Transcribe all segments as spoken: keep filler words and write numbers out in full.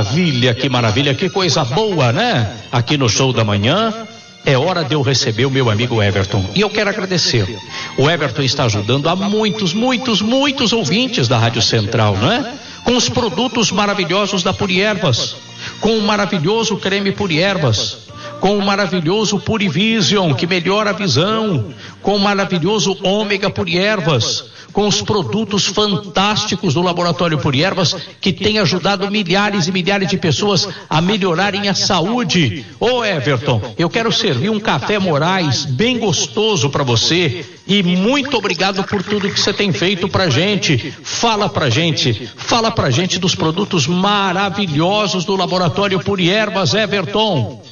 maravilha, que maravilha, que coisa boa, né? Aqui no Show da Manhã. É hora de eu receber o meu amigo Everton. E eu quero agradecer. O Everton está ajudando a muitos, muitos, muitos ouvintes da Rádio Central, não é? Com os produtos maravilhosos da Puriervas. Com o maravilhoso creme Puriervas. Com o maravilhoso Purivision, que melhora a visão. Com o maravilhoso Ômega Puriervas. Com os produtos fantásticos do Laboratório Puriervas, que tem ajudado milhares e milhares de pessoas a melhorarem a saúde. Ô Everton, eu quero servir um café Moraes bem gostoso para você e muito obrigado por tudo que você tem feito pra gente. Fala pra gente, fala pra gente dos produtos maravilhosos do Laboratório Puriervas, Everton.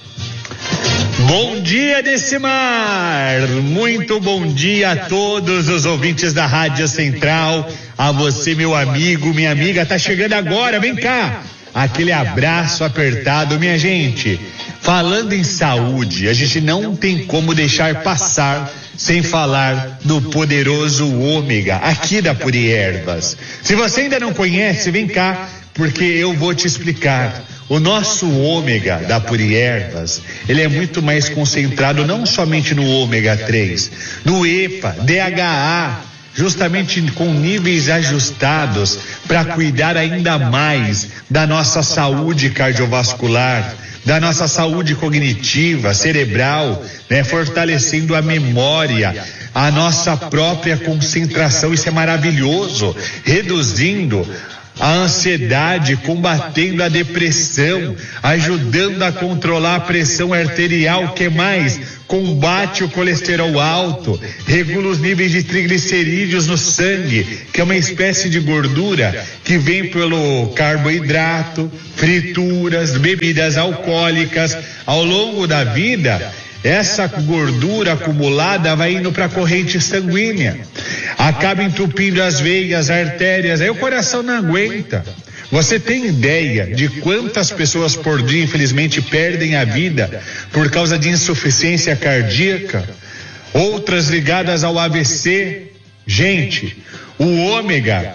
Bom dia, Decimar! Muito bom dia a todos os ouvintes da Rádio Central, a você, meu amigo, minha amiga, tá chegando agora, vem cá! Aquele abraço apertado, minha gente. Falando em saúde, a gente não tem como deixar passar sem falar do poderoso ômega aqui da Puriervas. Se você ainda não conhece, vem cá, porque eu vou te explicar. O nosso ômega da Puriervas, ele é muito mais concentrado não somente no ômega três, no EPA, D H A, justamente com níveis ajustados para cuidar ainda mais da nossa saúde cardiovascular, da nossa saúde cognitiva, cerebral, né, fortalecendo a memória, a nossa própria concentração. Isso é maravilhoso, reduzindo a ansiedade, combatendo a depressão, ajudando a controlar a pressão arterial, que mais? Combate o colesterol alto, regula os níveis de triglicerídeos no sangue, que é uma espécie de gordura que vem pelo carboidrato, frituras, bebidas alcoólicas. Ao longo da vida, essa gordura acumulada vai indo para a corrente sanguínea, acaba entupindo as veias, artérias, aí o coração não aguenta. Você tem ideia de quantas pessoas por dia, infelizmente, perdem a vida por causa de insuficiência cardíaca? Outras ligadas ao A V C. Gente, o ômega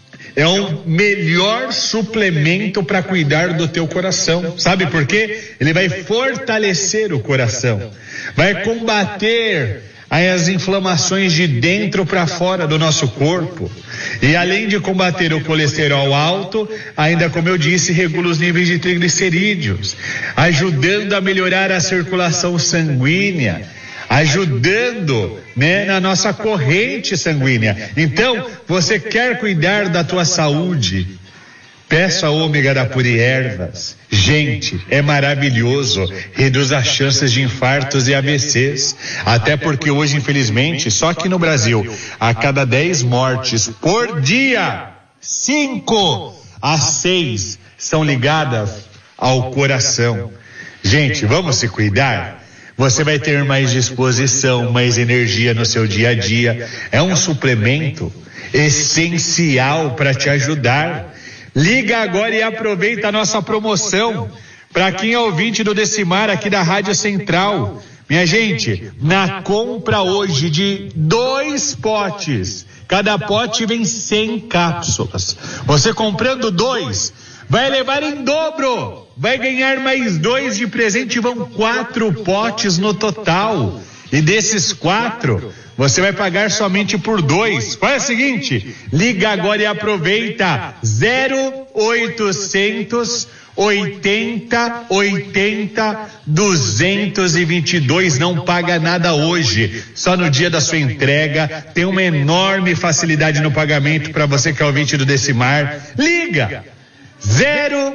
é o melhor suplemento para cuidar do teu coração. Sabe por quê? Ele vai fortalecer o coração, vai combater as inflamações de dentro para fora do nosso corpo. E além de combater o colesterol alto, ainda, como eu disse, regula os níveis de triglicerídeos, ajudando a melhorar a circulação sanguínea, ajudando, né, na nossa corrente sanguínea. Então, você quer cuidar da tua saúde? Peça a ômega da Puriervas. Gente, é maravilhoso, reduz as chances de infartos e A V Cs, até porque hoje, infelizmente, só aqui no Brasil, a cada dez mortes por dia, cinco a seis são ligadas ao coração. Gente, vamos se cuidar? Você vai ter mais disposição, mais energia no seu dia a dia. É um suplemento essencial para te ajudar. Liga agora e aproveita a nossa promoção. Para quem é ouvinte do Decimar aqui da Rádio Central, minha gente, na compra hoje de dois potes, cada pote vem cem cápsulas. Você comprando dois, vai levar em dobro, vai ganhar mais dois de presente, vão quatro potes no total. E desses quatro, você vai pagar somente por dois. Faz o seguinte, liga agora e aproveita. Zero oitocentos oitenta oitenta duzentos e vinte e dois. Não paga nada hoje, só no dia da sua entrega. Tem uma enorme facilidade no pagamento para você que é ouvinte do Decimar. Liga zero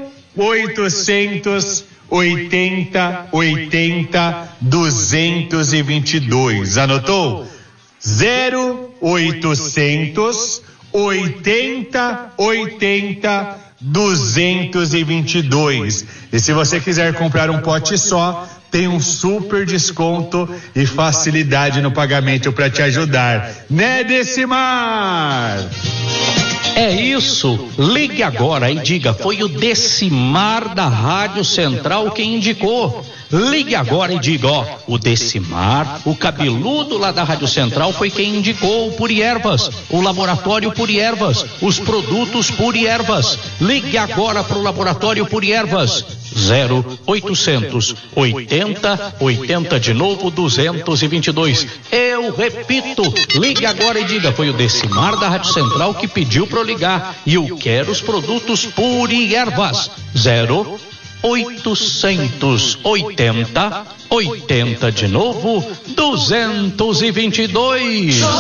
oitocentos oitenta oitenta duzentos e vinte e dois. Anotou? zero oitocentos oitenta oitenta duzentos e vinte e dois. E se você quiser comprar um pote só, tem um super desconto e facilidade no pagamento para te ajudar. Né, Decimar? É isso, ligue agora e diga, foi o Decimar da Rádio Central quem indicou. Ligue agora e diga, ó, o Decimar, o cabeludo lá da Rádio Central foi quem indicou o Puri Ervas, o laboratório Puri Ervas, os produtos Puri Ervas. Ligue agora pro laboratório Puri Ervas. zero oitocentos oitenta oitenta de novo duzentos e vinte e dois. Eu repito, ligue agora e diga, foi o Decimar da Rádio Central que pediu para eu ligar e eu quero os produtos Puri Ervas. zero oitocentos oitenta oitenta de novo duzentos e vinte e dois.